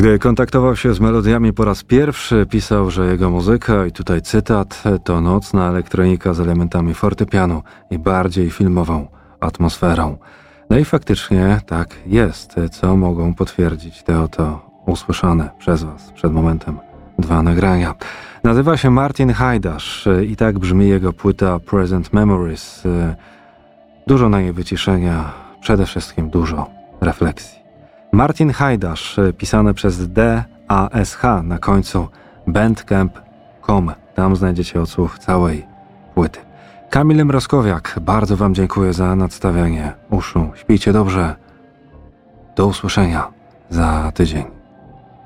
Gdy kontaktował się z melodiami po raz pierwszy, pisał, że jego muzyka, i tutaj cytat, to nocna elektronika z elementami fortepianu i bardziej filmową atmosferą. No i faktycznie tak jest, co mogą potwierdzić te oto usłyszane przez Was przed momentem 2 nagrania. Nazywa się Martin Hajdasz i tak brzmi jego płyta Present Memories. Dużo na jej wyciszenia, przede wszystkim dużo refleksji. Martin Hajdasz, pisane przez D-A-S-H na końcu, bandcamp.com. Tam znajdziecie odsłuch całej płyty. Kamil Mrozkowiak, bardzo Wam dziękuję za nadstawianie uszu. Śpijcie dobrze. Do usłyszenia za tydzień.